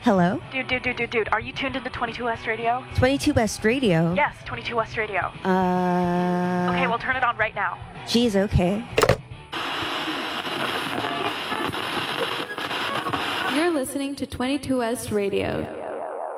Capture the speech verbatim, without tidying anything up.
Hello? Dude, dude, dude, dude, dude. Are you tuned into twenty-two West Radio? twenty-two West Radio? Yes, twenty-two West Radio. Uh... Okay, well, turn it on right now. Geez, okay. You're listening to twenty-two West Radio.